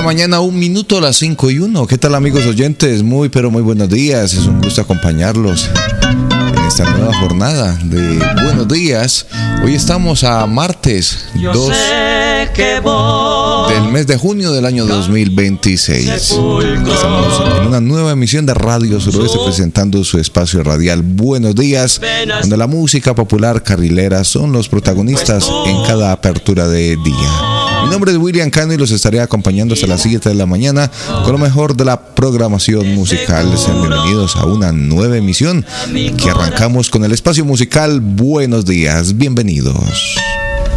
mañana, 1 minuto a las 5:01. ¿Qué tal, amigos oyentes? Muy buenos días. Es un gusto acompañarlos en esta nueva jornada de Buenos Días. Hoy estamos a martes 2 del mes de junio del año 2026. Estamos en una nueva emisión de Radio Suroeste presentando su espacio radial Buenos Días, donde la música popular carrilera son los protagonistas en cada apertura de día. Mi nombre es William Cano y los estaré acompañando hasta las 7 de la mañana con lo mejor de la programación musical. Sean bienvenidos a una nueva emisión que arrancamos con el espacio musical Buenos Días. Bienvenidos.